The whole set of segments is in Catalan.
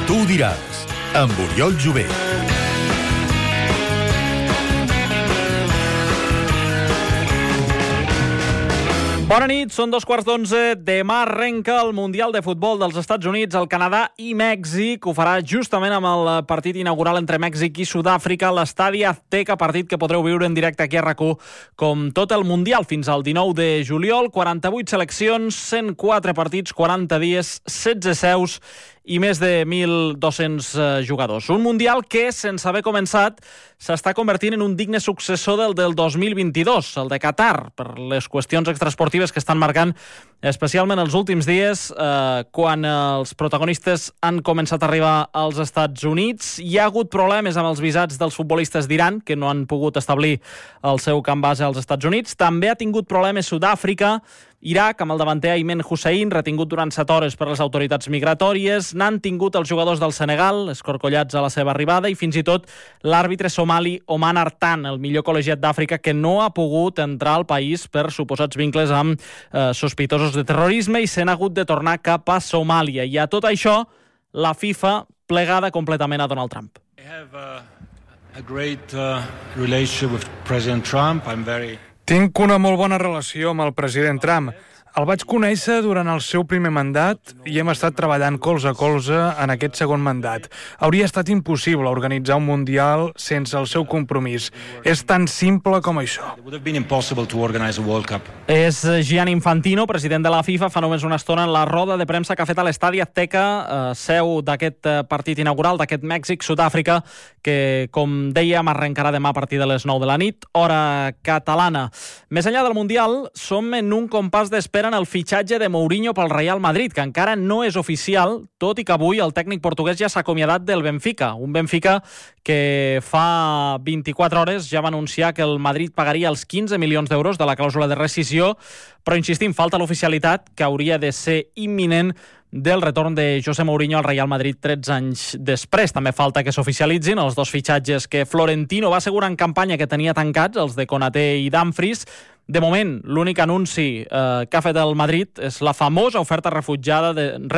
Tu diràs, amb Oriol Jové. Bona nit, són 11:15. Demà arrenca el Mundial de Futbol dels Estats Units, el Canadà i Mèxic. Ho farà justament amb el partit inaugural entre Mèxic i Sud-àfrica, l'Estadi Azteca, partit que podreu viure en directe aquí a RAC1 com tot el Mundial fins al 19 de juliol. 48 seleccions, 104 partits, 40 dies, 16 seus i més de 1.200 jugadors. Un Mundial que, sense haver començat, s'està convertint en un digne successor del 2022, el de Qatar, per les qüestions extraesportives que estan marcant especialment els últims dies, quan els protagonistes han començat a arribar als Estats Units. Hi ha hagut problemes amb els visats dels futbolistes d'Iran, que no han pogut establir el seu camp base als Estats Units. També ha tingut problemes Sud-àfrica, Iraq, amb el davanter Aymen Hussein, retingut durant 7 hores per les autoritats migratòries. N'han tingut els jugadors del Senegal, escorcollats a la seva arribada, i fins i tot l'àrbitre somali Oman Artan, el millor col·legiat d'Àfrica, que no ha pogut entrar al país per suposats vincles amb sospitosos de terrorisme i se n'ha hagut de tornar cap a Somàlia. I a tot això, la FIFA plegada completament a Donald Trump. I have a great relationship with President Trump. Tinc una molt bona relació amb el president Trump. El vaig conèixer durant el seu primer mandat i hem estat treballant colze a colze en aquest segon mandat. Hauria estat impossible organitzar un Mundial sense el seu compromís. És tan simple com això. És Gianni Infantino, president de la FIFA, fa només una estona en la roda de premsa que ha fet a l'Estadi Azteca, seu d'aquest partit inaugural, d'aquest Mèxic-Sud-àfrica, que, com dèiem, arrencarà demà a partir de les 9 de la nit, hora catalana. Més enllà del Mundial, som en un compàs d'espera en el fitxatge de Mourinho pel Real Madrid, que encara no és oficial, tot i que avui el tècnic portuguès ja s'ha acomiadat del Benfica. Un Benfica que fa 24 hores ja va anunciar que el Madrid pagaria els 15 milions d'euros de la clàusula de rescissió, però insistim, falta l'oficialitat, que hauria de ser imminent, del retorn de José Mourinho al Real Madrid 13 anys després. També falta que s'oficialitzin els dos fitxatges que Florentino va assegurar en campanya que tenia tancats, els de Konaté i Dumfries. De moment, l'únic anunci que ha fet el Madrid és la famosa oferta rebutjada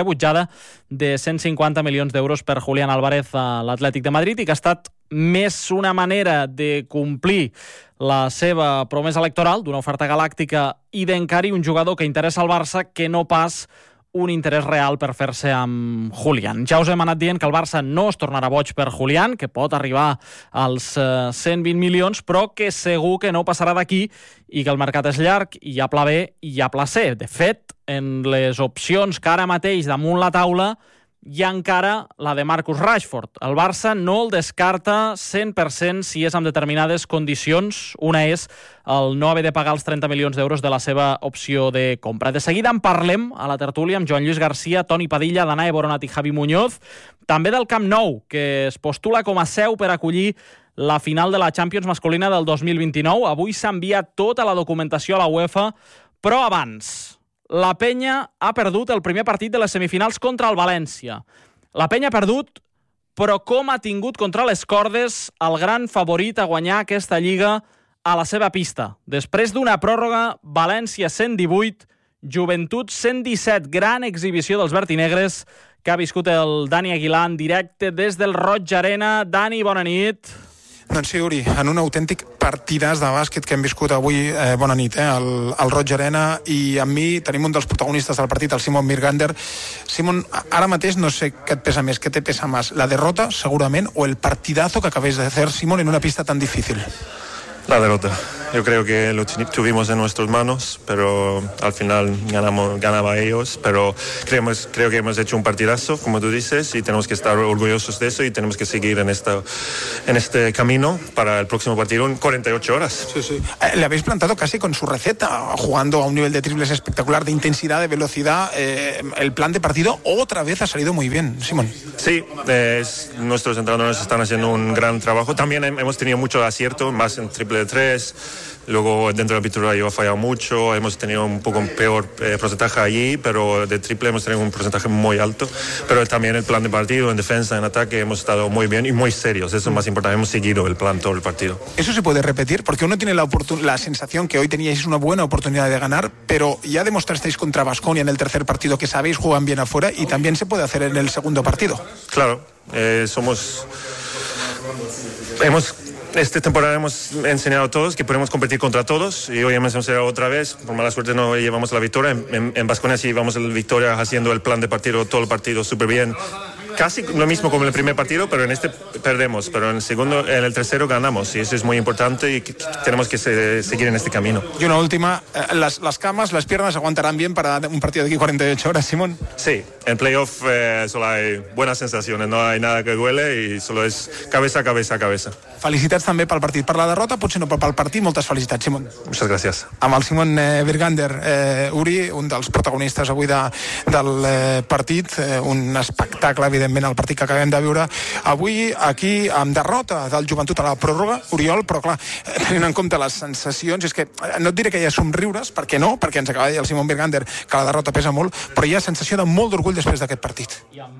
de 150 milions d'euros per Julián Álvarez a l'Atlètic de Madrid i que ha estat més una manera de complir la seva promesa electoral d'una oferta galàctica i d'encarir un jugador que interessa al Barça que no pas un interès real per fer-se amb Julián. Ja us hem anat dient que el Barça no es tornarà boig per Julián, que pot arribar als 120 milions, però que segur que no passarà d'aquí i que el mercat és llarg i hi ha pla B i hi ha pla C. De fet, en les opcions que ara mateix damunt la taula hi ha encara la de Marcus Rashford. El Barça no el descarta 100% si és amb determinades condicions. Una és el no haver de pagar els 30 milions d'euros de la seva opció de compra. De seguida en parlem a la tertúlia amb Joan Lluís Garcia, Toni Padilla, Danae Boronat i Javi Muñoz. També del Camp Nou, que es postula com a seu per acollir la final de la Champions masculina del 2029. Avui s'ha enviat tota la documentació a la UEFA, però abans, la Penya ha perdut el primer partit de les semifinals contra el València. La Penya ha perdut, però com ha tingut contra les cordes el gran favorit a guanyar aquesta lliga a la seva pista. Després d'una pròrroga, València 118, Joventut 117, gran exhibició dels vertinegres que ha viscut el Dani Aguilar en directe des del Roig Arena. Dani, bona nit. Doncs sí, Uri, en un autèntic partidàs de bàsquet que hem viscut avui, bona nit, al Roig Arena, i amb mi tenim un dels protagonistes del partit, el Simon Mirgander. Simon, ara mateix no sé què et pesa més, què te pesa més, la derrota, segurament, o el partidazo que acabéis de hacer, Simon, en una pista tan difícil? La derrota. Yo creo que lo tuvimos en nuestras manos, pero al final ganaba ellos. Pero creo que hemos hecho un partidazo, como tú dices, y tenemos que estar orgullosos de eso y tenemos que seguir en este camino para el próximo partido en 48 horas. Sí, sí. Le habéis plantado casi con su receta, jugando a un nivel de triples espectacular, de intensidad, de velocidad. El plan de partido otra vez ha salido muy bien, Simón. Sí, nuestros entrenadores están haciendo un gran trabajo. También hemos tenido mucho acierto, más en triple de tres. Luego dentro del pintura yo he fallado mucho, hemos tenido un poco peor porcentaje allí, pero de triple hemos tenido un porcentaje muy alto. Pero también el plan de partido, en defensa, en ataque, hemos estado muy bien y muy serios. Eso es más importante, hemos seguido el plan todo el partido. ¿Eso se puede repetir? Porque uno tiene la sensación que hoy teníais una buena oportunidad de ganar, pero ya demostrasteis contra Baskonia en el tercer partido que sabéis jugar bien afuera y también se puede hacer en el segundo partido. Claro, esta temporada hemos enseñado a todos que podemos competir contra todos y hoy hemos enseñado otra vez. Por mala suerte no llevamos la victoria. En Baskonia sí llevamos la victoria haciendo el plan de partido, todo el partido súper bien. Casi lo mismo como en el primer partido, pero en este perdemos, pero en el tercero ganamos y eso es muy importante y tenemos que seguir en este camino. Y una última, las camas, las piernas aguantarán bien para un partido de aquí 48 horas, Simón. Sí, en playoff solo hay buenas sensaciones, no hay nada que duele y solo es cabeza. Felicitats també pel partit. Per la derrota, potser no, però pel partit, moltes felicitats, Simón. Muchas gracias. Amb el Simón Birgander, Uri, un dels protagonistes avui del partit, un espectacle, evidentment, el partit que acabem de viure avui aquí amb derrota del Joventut a la pròrroga, Oriol, però clar, tenint en compte les sensacions, és que no et diré que hi ha somriures, perquè no, perquè ens acaba de dir el Simón Birgander que la derrota pesa molt, però hi ha sensació de molt d'orgull després d'aquest partit.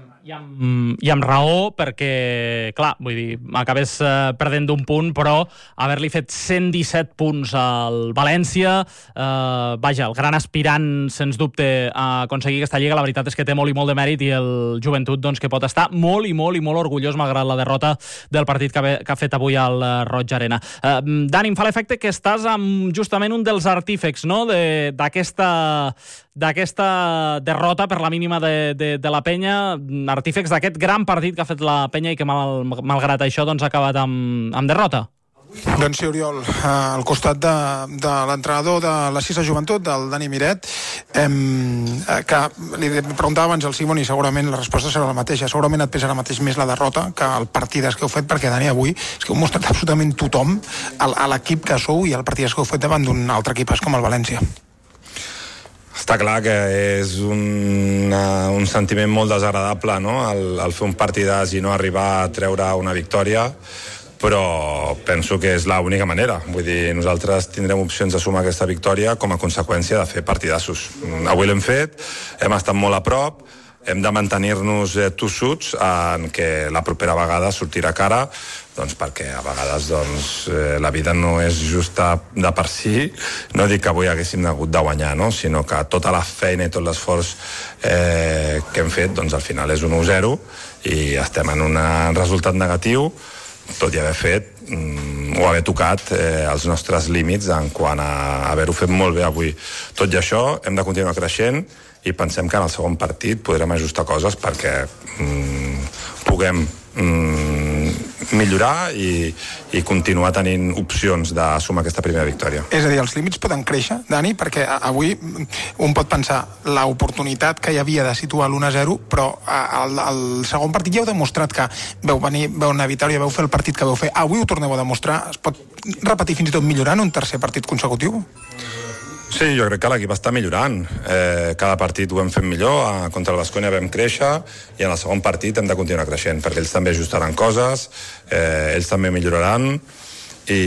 I amb raó, perquè, clar, vull dir, acabes perdent d'un punt, però haver-li fet 117 punts al València, vaja, el gran aspirant, sens dubte, a aconseguir aquesta lliga, la veritat és que té molt i molt de mèrit i el Joventut, doncs, que pot estar molt i molt orgullós malgrat la derrota del partit que ha fet avui al Roig Arena. Dani, em fa l'efecte que estàs amb justament un dels artífex, no?, d'aquesta derrota per la mínima de la Penya, artífex d'aquest gran partit que ha fet la Penya i que malgrat això doncs, ha acabat amb derrota. Doncs sí, Oriol, al costat de l'entrenador de la Sisa Joventut, del Dani Miret, que li preguntava abans al Simón i segurament la resposta serà la mateixa. Segurament et pesarà mateix més la derrota que el partidàs que heu fet, perquè Dani, avui és que heu mostrat absolutament tothom a l'equip que sou i el partidàs que heu fet davant d'un altre equipàs com el València. Està clar que és un sentiment molt desagradable, no?, el fer un partidàs i no arribar a treure una victòria, però penso que és l'única manera. Vull dir, nosaltres tindrem opcions de sumar aquesta victòria com a conseqüència de fer partidassos. Avui l'hem fet, hem estat molt a prop, hem de mantenir-nos tossuts en que la propera vegada sortirà cara, doncs perquè a vegades la vida no és justa de per si. No dic que avui haguéssim hagut de guanyar, no?, sinó que tota la feina i tot l'esforç que hem fet, doncs al final és un 1-0 i estem en un resultat negatiu, tot i haver fet o haver tocat els nostres límits en quant a haver-ho fet molt bé avui. Tot i això, hem de continuar creixent i pensem que en el segon partit podrem ajustar coses perquè puguem millorar i continuar tenint opcions de sumar aquesta primera victòria. És a dir, els límits poden créixer, Dani, perquè avui un pot pensar l'oportunitat que hi havia de situar l'1-0, però al segon partit ja heu demostrat que veu una victòria, veu fer el partit que veu fer. Avui ho torneu a demostrar. Es pot repetir fins i tot millorant un tercer partit consecutiu? Sí, jo crec que l'equip està millorant. Cada partit ho hem fet millor, contra el Baskonia vam créixer i en el segon partit hem de continuar creixent, perquè ells també ajustaran coses, ells també milloraran i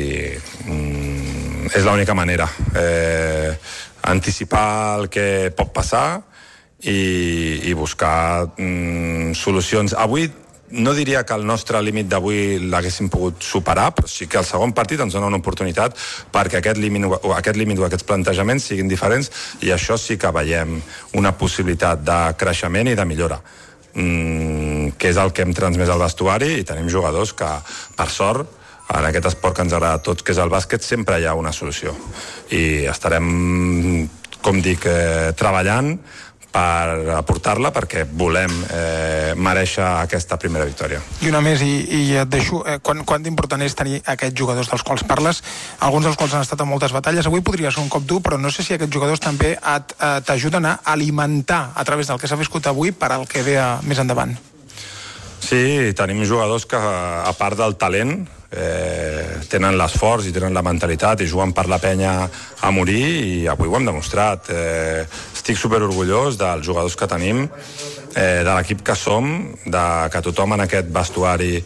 és l'única manera. Anticipar el que pot passar i buscar solucions. Avui no diria que el nostre límit d'avui l'haguéssim pogut superar, però sí que el segon partit ens dona una oportunitat perquè aquest límit o aquests plantejaments siguin diferents i això sí que veiem una possibilitat de creixement i de millora, que és el que hem transmès al vestuari, i tenim jugadors que, per sort, en aquest esport que ens agrada a tots, que és el bàsquet, sempre hi ha una solució. I estarem, com dic, treballant per aportar-la perquè volem mereixer aquesta primera victòria. I una més, i et deixo, quant d'important és tenir aquests jugadors dels quals parles, alguns dels quals han estat en moltes batalles. Avui podria ser un cop dur, però no sé si aquests jugadors també t'ajuden a alimentar a través del que s'ha viscut avui per al que ve més endavant. Sí, tenim jugadors que, a part del talent, tenen l'esforç i tenen la mentalitat i juguen per la Penya a morir, i avui ho hem demostrat. Estic superorgullós dels jugadors que tenim de l'equip que som, que tothom en aquest vestuari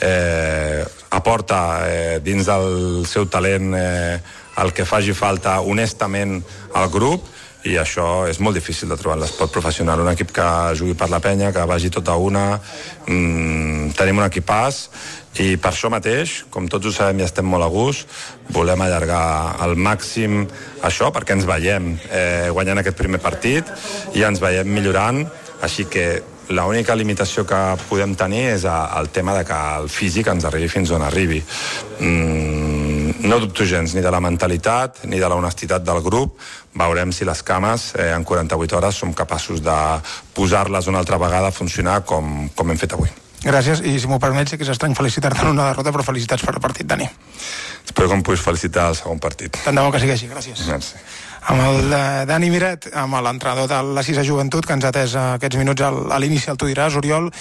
aporta dins del seu talent el que faci falta honestament al grup, i això és molt difícil de trobar en l'esport professional. Un equip que jugui per la penya, que vagi tota una, tenim un equipàs, i per això mateix, com tots ho sabem i estem molt a gust, volem allargar al màxim això, perquè ens veiem guanyant aquest primer partit i ens veiem millorant, així que l'única limitació que podem tenir és el tema de que el físic ens arribi fins on arribi. No dubto gens ni de la mentalitat ni de la honestitat del grup. Veurem si les cames en 48 hores som capaços de posar-les una altra vegada a funcionar com hem fet avui. Gràcies, i si m'ho permets, que és estrany felicitar-te en una derrota, però felicitats per el partit, Dani. Espero que em puguis felicitar al segon partit. Tant de bo que sigui així, gràcies. Merci. Amb el Dani Miret, amb l'entrenador de la Cisa Joventut, que ens ha atès aquests minuts a l'inici, el Tu diràs, Oriol,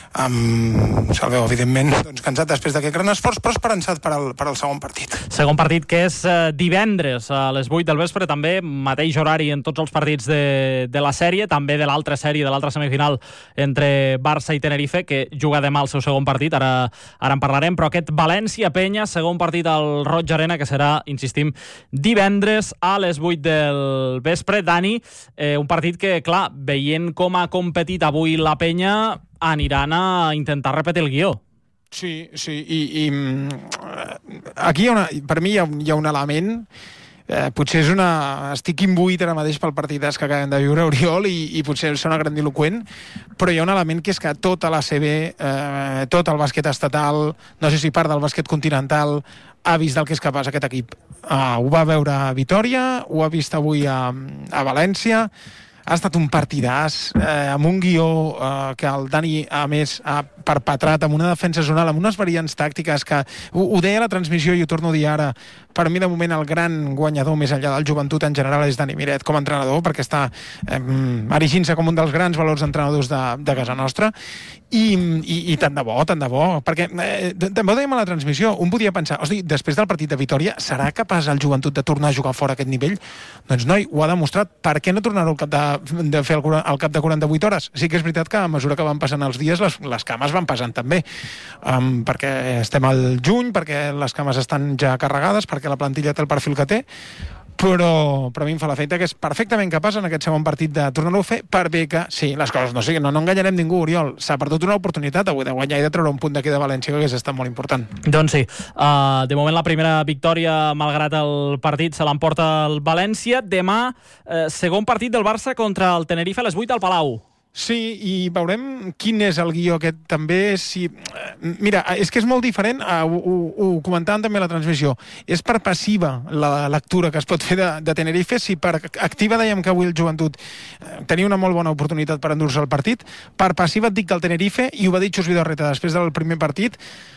salveu, evidentment, doncs, cansat després d'aquest gran esforç, però esperançat per al segon partit. Segon partit que és divendres a les 8 del vespre, també mateix horari en tots els partits de la sèrie, també de l'altra sèrie, de l'altra semifinal entre Barça i Tenerife, que juga demà el seu segon partit, ara en parlarem, però aquest València-Penya, segon partit al Roig Arena, que serà, insistim, divendres a les 8 del vespre. Dani, un partit que, clar, veient com ha competit avui la Penya, aniran a intentar repetir el guió. Sí, i aquí per mi hi ha un element, potser estic imbuït ara mateix pel partidàs que acabem de viure, Oriol, i potser sona grandiloqüent, però hi ha un element que és que tota la CB, tot el bàsquet estatal, no sé si part del bàsquet continental, ha vist del que és capaç aquest equip. Ho va veure a Vitòria, ho ha vist avui a València. Ha estat un partidàs, amb un guió que el Dani, a més, ha perpetrat, amb una defensa zonal, amb unes variants tàctiques que ho deia a la transmissió i ho torno a dir ara. Per mi, de moment, el gran guanyador, més enllà del Joventut en general, és Dani Miret com a entrenador, perquè està erigint-se com un dels grans valors d'entrenadors de casa nostra. I tant de bo, perquè també ho dèiem a la transmissió, un podia pensar, hosti, després del partit de Vitòria, serà capaç el Joventut de tornar a jugar fora a aquest nivell? Doncs noi, ho ha demostrat. Per què no tornar-ho de fer al cap de 48 hores? Sí que és veritat que a mesura que van passant els dies les cames van passant també, perquè estem al juny, perquè les cames estan ja carregades, perquè la plantilla té el perfil que té, però a mi em fa l'efecte que és perfectament capaç en aquest segon partit de tornar-ho a fer, per bé que, sí, les coses no siguin, no enganyarem ningú, Oriol, s'ha perdut una oportunitat avui de guanyar i de treure un punt d'aquí de València, que hagués estat molt important. Doncs sí, de moment la primera victòria, malgrat el partit, se l'emporta el València. Demà, segon partit del Barça contra el Tenerife a les 8 al Palau. Sí, i veurem quin és el guió aquest també. Mira, és que és molt diferent, ho comentàvem també a la transmissió, és per passiva la lectura que es pot fer de Tenerife, si per activa dèiem que avui el Joventut tenia una molt bona oportunitat per endur-se el partit, per passiva et dic que el Tenerife, i ho va dir Xus Vidorreta després del primer partit,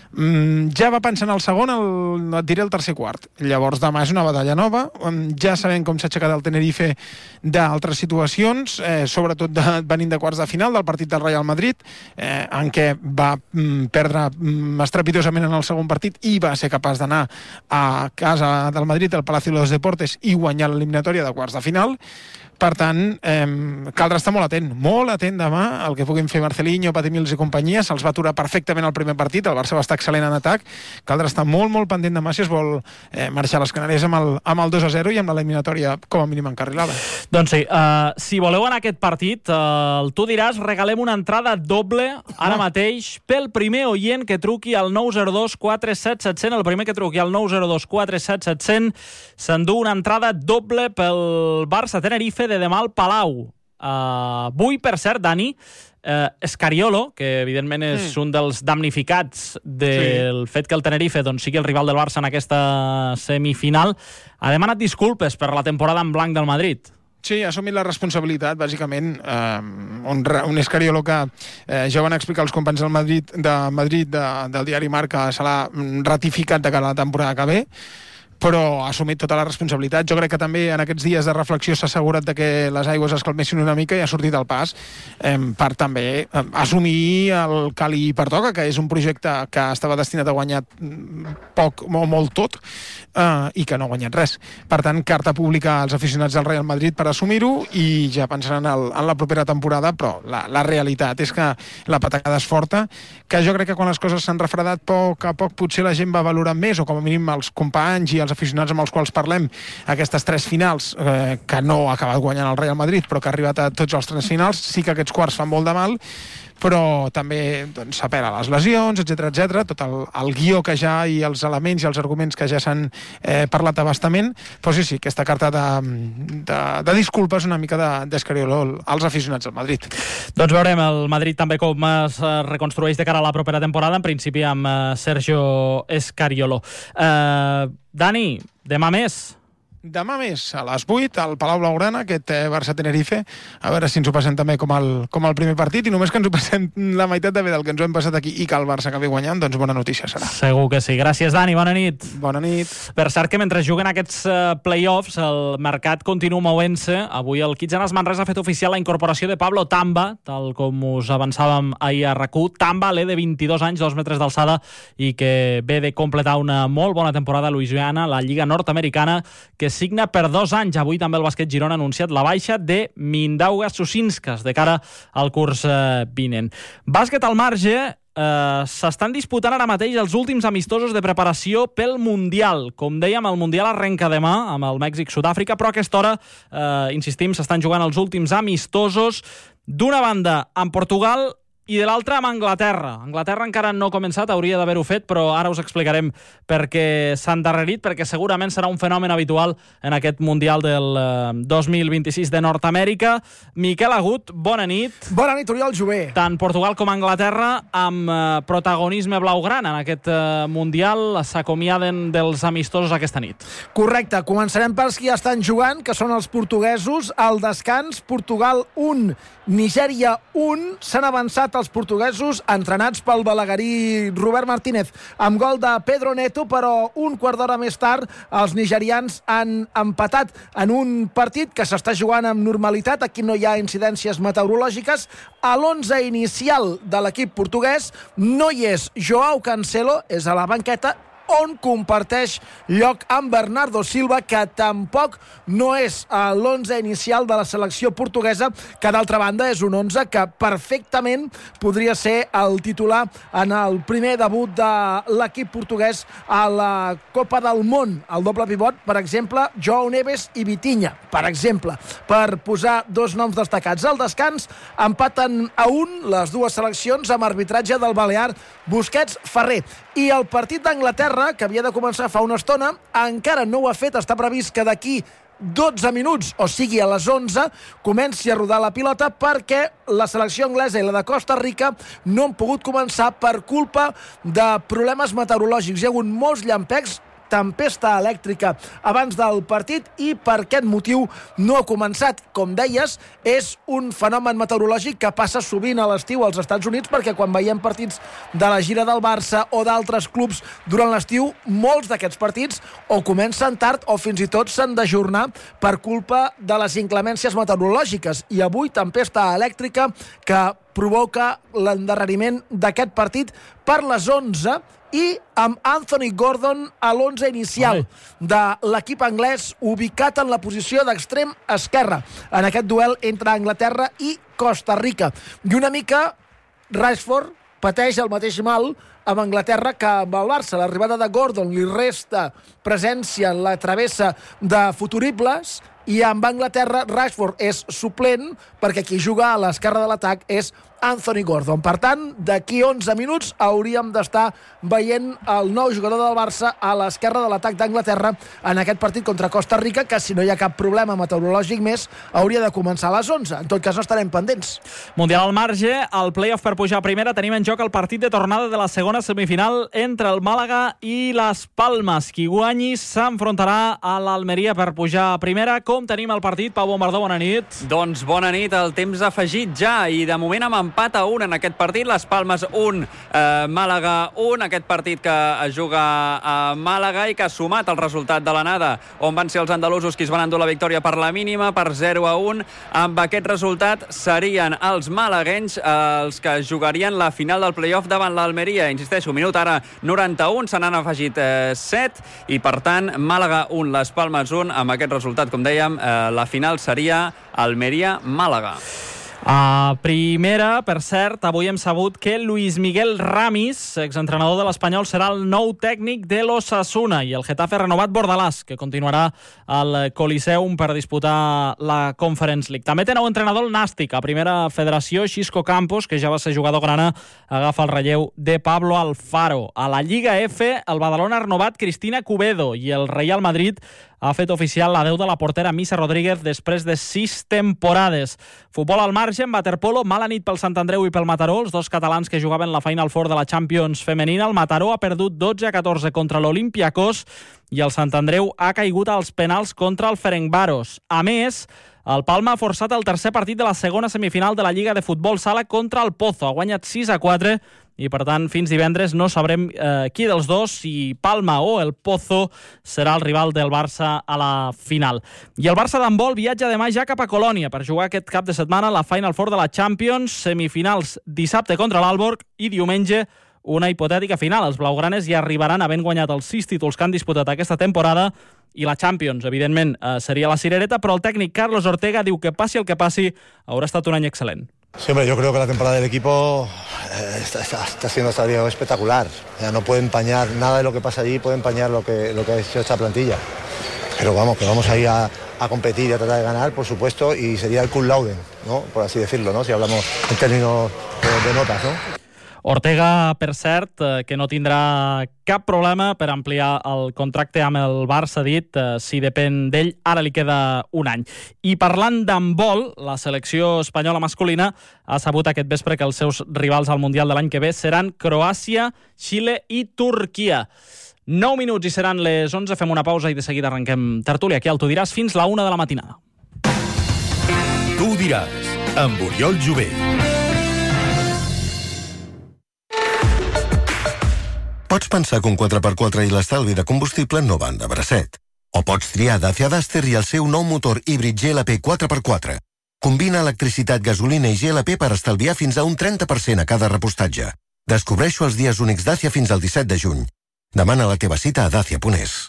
ja va pensar en el segon, et diré el tercer quart. Llavors demà és una batalla nova, ja sabem com s'ha aixecat el Tenerife d'altres situacions, sobretot venint de quarts de final del partit del Real Madrid, en què va perdre estrepitosament en el segon partit i va ser capaç d'anar a casa del Madrid, al Palacio de los Deportes, i guanyar l'eliminatòria de quarts de final. Per tant, caldrà estar molt atent demà al que puguin fer Marcelinho, Pati Mills i companyia. Se'ls va aturar perfectament el primer partit, el Barça va estar excel·lent en atac. Caldrà estar molt pendent demà si es vol marxar a les Canàries amb el 2-0 i amb l'eliminatòria com a mínim encarrilada. Doncs sí, si voleu anar a aquest partit, el Tu diràs, regalem una entrada doble ara mateix pel primer oient que truqui al 902 47700. El primer que truqui al 902 47700 s'endú una entrada doble pel Barça-Tenerife de demà al Palau. Avui, per cert, Dani, Scariolo, que evidentment és un dels damnificats del fet que el Tenerife sigui el rival del Barça en aquesta semifinal, ha demanat disculpes per la temporada en blanc del Madrid. Sí, ha assumit la responsabilitat, bàsicament. Un Scariolo que ja van explicar els companys del Madrid del diari Marca, se l'ha ratificat de cara a la temporada que ve, però ha assumit tota la responsabilitat. Jo crec que també en aquests dies de reflexió s'ha assegurat de que les aigües es calmessin una mica i ha sortit al pas per també assumir el que li pertoca, que és un projecte que estava destinat a guanyar poc o molt tot i que no ha guanyat res. Per tant, carta pública als aficionats del Real Madrid per assumir-ho i ja pensaran en la propera temporada, però la realitat és que la patacada és forta, que jo crec que quan les coses s'han refredat poc a poc potser la gent va valorar més, o com a mínim els companys i els aficionats amb els quals parlem, aquestes 3 finals que no ha acabat guanyant el Real Madrid però que ha arribat a tots els 3 finals. Sí que aquests quarts fan molt de mal, però també s'apel·la a les lesions, etc. Tot el guió que ja i els elements i els arguments que ja s'han parlat abastament, però sí, aquesta carta de disculpes una mica d'Escariolo als aficionats del Madrid. Doncs veurem el Madrid també com es reconstrueix de cara a la propera temporada, en principi amb Sergio Escariolo. Dani, demà més. Demà més, a les 8, al Palau Blaugrana, aquest Barça-Tenerife, a veure si ens ho passem també com el primer partit, i només que ens ho passem la meitat de bé del que ens ho hem passat aquí i que el Barça acabi guanyant, doncs bona notícia serà. Segur que sí. Gràcies, Dani. Bona nit. Bona nit. Per cert que mentre juguen aquests play-offs, el mercat continua movent-se. Avui el Kitchener Manresa ha fet oficial la incorporació de Pablo Tamba, tal com us avançàvem ahir a RAC1. Tamba, de 22 anys, 2 metres d'alçada, i que ve de completar una molt bona temporada a Louisiana, la Lliga Nord-Americana, que signa per 2 anys. Avui també el bàsquet Girona ha anunciat la baixa de Mindaugas Susinskas de cara al curs vinent. Bàsquet al marge, s'estan disputant ara mateix els últims amistosos de preparació pel Mundial. Com dèiem, el Mundial arrenca demà amb el Mèxic-Sud-àfrica, però a aquesta hora, insistim, s'estan jugant els últims amistosos, d'una banda amb Portugal i de l'altra amb Anglaterra. Anglaterra encara no ha començat, hauria d'haver-ho fet, però ara us explicarem per què s'ha endarrerit, perquè segurament serà un fenomen habitual en aquest Mundial del 2026 de Nord-Amèrica. Miquel Agut, bona nit. Bona nit, Oriol Jové. Tant Portugal com Anglaterra amb protagonisme blaugrana en aquest Mundial, s'acomiaden dels amistosos aquesta nit. Correcte, començarem pels qui estan jugant, que són els portuguesos. Al descans, Portugal 1, Nigèria 1, s'han avançat els portuguesos, entrenats pel balaguerí Robert Martínez, amb gol de Pedro Neto, però un quart d'hora més tard els nigerians han empatat en un partit que s'està jugant amb normalitat. Aquí no hi ha incidències meteorològiques. A l'11 inicial de l'equip portuguès no hi és Joao Cancelo, és a la banqueta, on comparteix lloc amb Bernardo Silva, que tampoc no és a l'11 inicial de la selecció portuguesa, que d'altra banda és un 11 que perfectament podria ser el titular en el primer debut de l'equip portuguès a la Copa del Món. El doble pivot, per exemple, Joao Neves i Vitinha, per exemple, per posar 2 noms destacats. Al descans empaten a 1 les dues seleccions amb arbitratge del balear Busquets Ferrer. I el partit d'Anglaterra, que havia de començar fa una estona, encara no ho ha fet. Està previst que d'aquí 12 minuts, o sigui a les 11, comenci a rodar la pilota, perquè la selecció anglesa i la de Costa Rica no han pogut començar per culpa de problemes meteorològics. Hi ha hagut molts llampecs, tempesta elèctrica abans del partit, i per aquest motiu no ha començat. Com deies, és un fenomen meteorològic que passa sovint a l'estiu als Estats Units, perquè quan veiem partits de la gira del Barça o d'altres clubs durant l'estiu, molts d'aquests partits o comencen tard o fins i tot s'han d'ajornar per culpa de les inclemències meteorològiques. I avui tempesta elèctrica que provoca l'endarreriment d'aquest partit per les 11, i amb Anthony Gordon a l'11 inicial de l'equip anglès, ubicat en la posició d'extrem esquerre en aquest duel entre Anglaterra i Costa Rica. I una mica Rashford pateix el mateix mal amb Anglaterra que amb el Barça. L'arribada de Gordon li resta presència en la travessa de futuribles, i amb Anglaterra Rashford és suplent, perquè qui juga a l'esquerra de l'atac és Anthony Gordon. Per tant, d'aquí 11 minuts hauríem d'estar veient el nou jugador del Barça a l'esquerra de l'atac d'Anglaterra en aquest partit contra Costa Rica, que si no hi ha cap problema meteorològic més, hauria de començar a les 11. En tot cas, no estarem pendents. Mundial al marge, el play-off per pujar a primera, tenim en joc el partit de tornada de la segona semifinal entre el Màlaga i les Palmes. Qui guanyi s'enfrontarà a l'Almeria per pujar a primera. Com tenim el partit? Pau Bombardó, bona nit. Doncs bona nit, el temps afegit ja, i de moment amb empat a 1 en aquest partit. Les Palmes 1, Màlaga 1. Aquest partit que es juga a Màlaga i que ha sumat el resultat de l'anada, on van ser els andalusos qui es van endur la victòria per la mínima, per 0 a 1. Amb aquest resultat serien els malaguenys els que jugarien la final del play-off davant l'Almeria. Insisteixo, minut ara 91, se n'han afegit 7 i per tant Màlaga 1, Les Palmes 1. Amb aquest resultat, com dèiem, la final seria Almeria-Màlaga. A primera, per cert, avui hem sabut que Luis Miguel Ramis, exentrenador de l'Espanyol, serà el nou tècnic de l'Osasuna i el Getafe ha renovat Bordalàs, que continuarà al Coliseum per disputar la Conference League. També té nou entrenador el Nàstic. A primera federació, Xisco Campos, que ja va ser jugador grana, agafa el relleu de Pablo Alfaro. A la Lliga F, el Badalona ha renovat Cristina Cubedo i el Real Madrid ha fet oficial l'adeu de la portera Missa Rodríguez després de 6 temporades. Futbol al marge, en waterpolo, mala nit pel Sant Andreu i pel Mataró, els dos catalans que jugaven la Final Four de la Champions femenina. El Mataró ha perdut 12-14 contra l'Olympiacos i el Sant Andreu ha caigut als penals contra el Ferencváros. A més, el Palma ha forçat el tercer partit de la segona semifinal de la Lliga de Futbol Sala contra el Pozo. Ha guanyat 6-4 i, per tant, fins divendres no sabrem qui dels dos, si Palma o el Pozo, serà el rival del Barça a la final. I el Barça d'handbol viatja demà ja cap a Colònia per jugar aquest cap de setmana la Final Four de la Champions, semifinals dissabte contra l'Aalborg i diumenge una hipotètica final. Els blaugranes ja arribaran havent guanyat els 6 títols que han disputat aquesta temporada i la Champions, evidentment, seria la cirereta, però el tècnic Carlos Ortega diu que passi el que passi, haurà estat un any excel·lent. Sí, hombre, yo creo que la temporada del equipo está siendo hasta el día de hoy espectacular. Ya no puede empañar nada de lo que pasa allí, puede empañar lo que ha hecho esta plantilla. Pero vamos, que vamos a ir a competir y a tratar de ganar, por supuesto, y sería el cum laude, ¿no? Por así decirlo, ¿no? Si hablamos en términos de notas, ¿no? Ortega, per cert, que no tindrà cap problema per ampliar el contracte amb el Barça, ha dit, si depèn d'ell, ara li queda un any. I parlant d'handbol, la selecció espanyola masculina ha sabut aquest vespre que els seus rivals al Mundial de l'any que ve seran Croàcia, Xile i Turquia. 9 minuts i seran les 11, fem una pausa i de seguida arrenquem tertúlia aquí al Tu diràs fins la 1 de la matinada. Tu diràs, amb Oriol Jové. Pots pensar que un 4x4 i l'estalvi de combustible no van de bracet. O pots triar Dacia Duster i el seu nou motor híbrid GLP 4x4. Combina electricitat, gasolina i GLP per estalviar fins a un 30% a cada repostatge. Descobreixo els dies únics Dacia fins al 17 de juny. Demana la teva cita a dacia.es.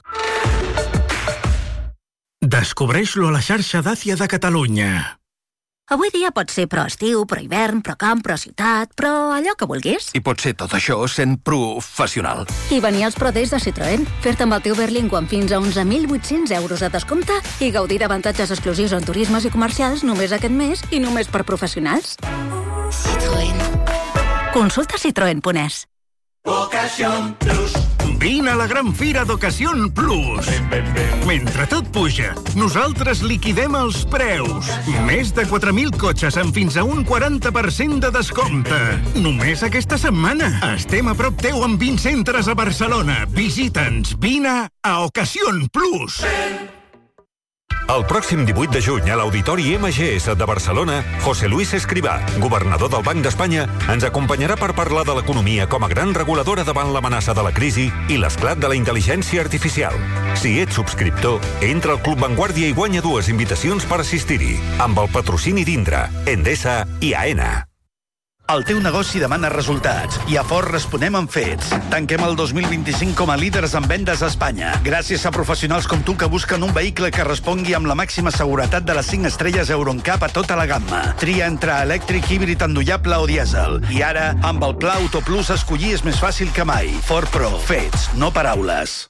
Descobreix-lo a la xarxa Dacia de Catalunya. Avui dia pot ser pro estiu, pro hivern, pro camp, pro ciutat, pro allò que vulguis. I pot ser tot això sent professional. I venir als Pro Days de Citroën, fer-te amb el teu Berlingo amb fins a 11.800 euros de descompte i gaudir d'avantatges exclusius en turismes i comercials només aquest mes i només per professionals. Citroën. Consulta citroen.es. Ocasión Plus. Vine a la gran fira d'Ocasión Plus. Mentre tot puja, nosaltres liquidem els preus. Més de 4.000 cotxes amb fins a un 40% de descompte. Només aquesta setmana. Estem a prop teu amb 20 centres a Barcelona. Visita'ns. Vine a Ocasión Plus. El pròxim 18 de juny a l'Auditori MGS de Barcelona, José Luis Escrivá, governador del Banc d'Espanya, ens acompanyarà per parlar de l'economia com a gran reguladora davant l'amenaça de la crisi i l'esclat de la intel·ligència artificial. Si ets subscriptor, entra al Club Vanguardia i guanya 2 invitacions per assistir-hi, amb el patrocini d'Indra, Endesa i AENA. El teu negoci demana resultats i a Ford responem amb fets. Tanquem el 2025 com a líders en vendes a Espanya, gràcies a professionals com tu que busquen un vehicle que respongui amb la màxima seguretat de les 5 estrelles Euro NCAP a tota la gamma. Tria entre elèctric, híbrid endollable o dièsel. I ara, amb el Pla Auto Plus, escollir és més fàcil que mai. Ford Pro. Fets, no paraules.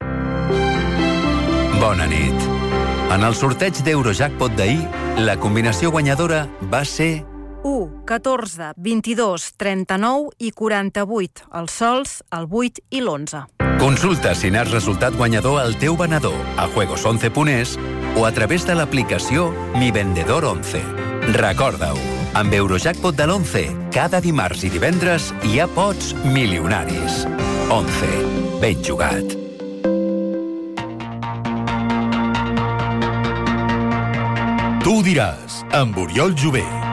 Bona nit. En el sorteig d'Eurojackpot d'ahir, la combinació guanyadora va ser 1, 14, 22, 39 i 48. Els sols, el 8 i l'11. Consulta si n'has resultat guanyador al teu venedor a juegos11.es o a través de l'aplicació Mi Vendedor 11. Recorda-ho, amb Eurojackpot de l'11, cada dimarts i divendres hi ha pots milionaris. 11. Ben jugat. Tu diràs, amb Oriol Jové.